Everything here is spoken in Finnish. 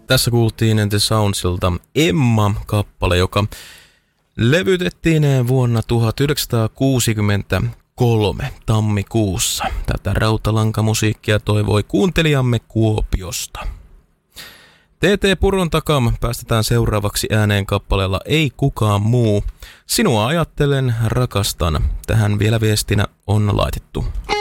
Tässä kuultiin The Soundsilta Emma-kappale, joka levytettiin vuonna 1963 tammikuussa. Tätä rautalankamusiikkia toivoi kuuntelijamme Kuopiosta. TT Puron takaa päästetään seuraavaksi ääneen kappaleella Ei kukaan muu. Sinua ajattelen, rakastan. Tähän vielä viestinä on laitettu.